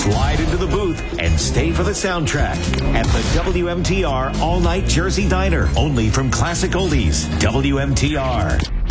Slide into the booth and stay for the soundtrack at the WMTR All Night Jersey Diner, only from Classic Oldies. WMTR.